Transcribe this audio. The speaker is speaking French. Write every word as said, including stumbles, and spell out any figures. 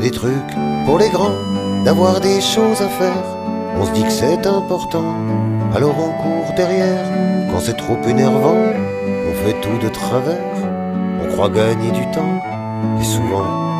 des trucs pour les grands, d'avoir des choses à faire. On se dit que c'est important, alors on court derrière. Quand c'est trop énervant, on fait tout de travers. On croit gagner du temps, et souvent